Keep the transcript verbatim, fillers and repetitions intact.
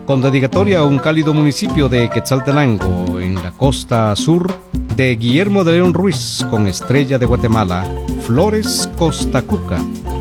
con dedicatoria a un cálido municipio de Quetzaltenango, en la costa sur, de Guillermo de León Ruiz, con estrella de Guatemala, Flores Costa Cuca.